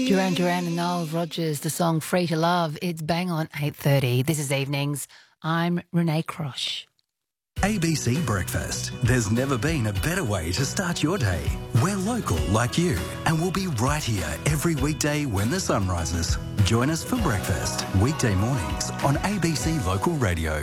Duran Duran and Nile Rodgers, the song Free to Love. It's bang on 8:30. This is Evenings. I'm Renee Crosh. ABC Breakfast. There's never been a better way to start your day. We're local like you, and we'll be right here every weekday when the sun rises. Join us for breakfast, weekday mornings on ABC Local Radio.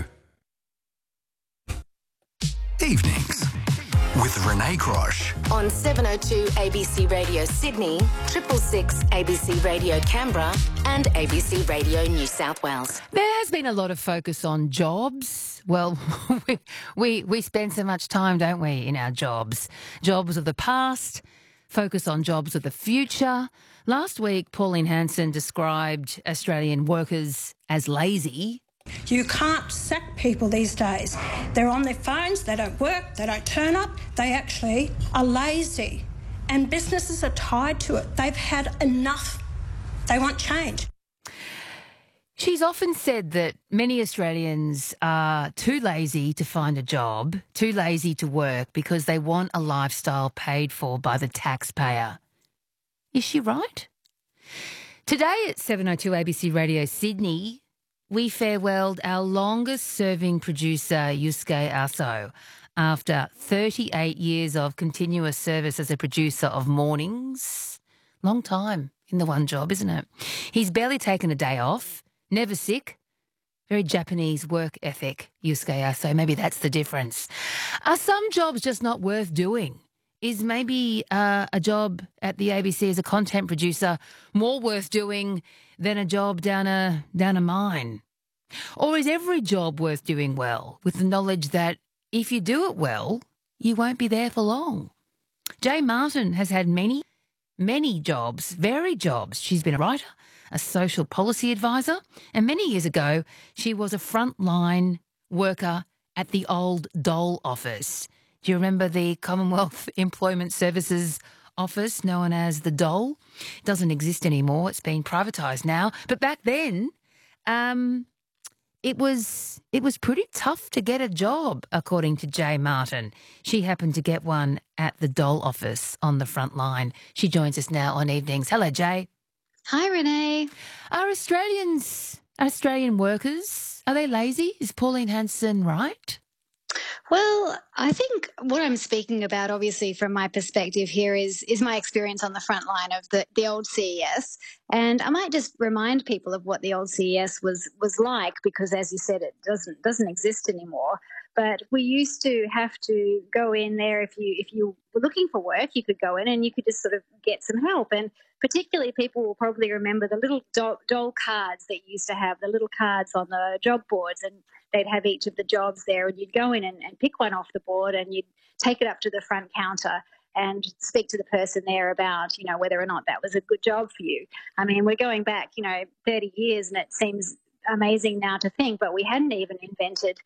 Evenings with Renee Crosh. On 702 ABC Radio Sydney, 666 ABC Radio Canberra and ABC Radio New South Wales. There has been a lot of focus on jobs. Well, we spend so much time, don't we, in our jobs. Jobs of the past, focus on jobs of the future. Last week, Pauline Hanson described Australian workers as lazy. You can't sack people these days. They're on their phones, they don't work, they don't turn up, they actually are lazy. And businesses are tied to it. They've had enough. They want change. She's often said that many Australians are too lazy to find a job, too lazy to work because they want a lifestyle paid for by the taxpayer. Is she right? Today at 702 ABC Radio Sydney, we farewelled our longest-serving producer, Yusuke Aso, after 38 years of continuous service as a producer of mornings. Long time in the one job, isn't it? He's barely taken a day off, never sick. Very Japanese work ethic, Yusuke Aso. Maybe that's the difference. Are some jobs just not worth doing? Is maybe a job at the ABC as a content producer more worth doing than a job down a mine? Or is every job worth doing well, with the knowledge that if you do it well, you won't be there for long? Jay Martin has had many jobs, varied jobs. She's been a writer, a social policy advisor, and many years ago, she was a frontline worker at the old Dole office. Do you remember the Commonwealth Employment Services office known as the Dole? It doesn't exist anymore. It's been privatised now. But back then, it was pretty tough to get a job, according to Jay Martin. She happened to get one at the Dole office on the front line. She joins us now on Evenings. Hello, Jay. Hi, Renee. Are Australian workers, are they lazy? Is Pauline Hanson right? Well, I think what I'm speaking about, obviously, from my perspective here is my experience on the front line of the old CES. And I might just remind people of what the old CES was like, because, as you said, it doesn't exist anymore. But we used to have to go in there if you were looking for work, you could go in and you could just sort of get some help. And particularly people will probably remember the little Dole cards that you used to have, the little cards on the job boards, and they'd have each of the jobs there, and you'd go in and pick one off the board and you'd take it up to the front counter and speak to the person there about, whether or not that was a good job for you. I mean, we're going back, 30 years, and it seems amazing now to think, but we hadn't even invented,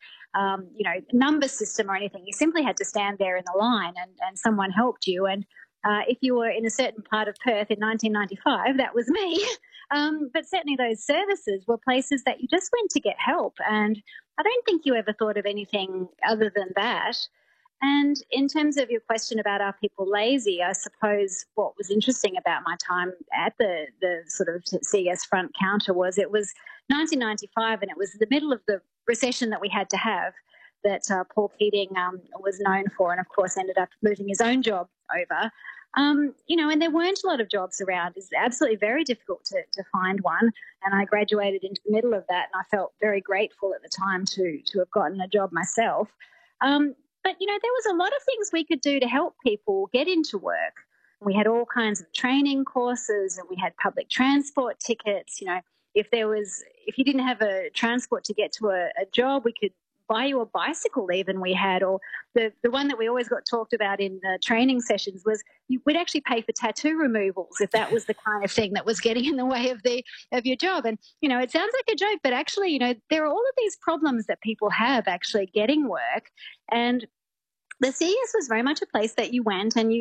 number system or anything. You simply had to stand there in the line and someone helped you. And if you were in a certain part of Perth in 1995, that was me. But certainly those services were places that you just went to get help. And I don't think you ever thought of anything other than that. And in terms of your question about are people lazy, I suppose what was interesting about my time at the sort of CS front counter was it was 1995 and it was the middle of the recession that we had to have that Paul Keating was known for, and of course ended up losing his own job over. And there weren't a lot of jobs around. It's absolutely very difficult to find one. And I graduated into the middle of that, and I felt very grateful at the time to have gotten a job myself. But, there was a lot of things we could do to help people get into work. We had all kinds of training courses, and we had public transport tickets. If you didn't have a transport to get to a job, we could buy you a bicycle even we had, or the one that we always got talked about in the training sessions was we'd actually pay for tattoo removals if that was the kind of thing that was getting in the way of your job. And, it sounds like a joke, but actually, there are all of these problems that people have actually getting work. And the CES was very much a place that you went and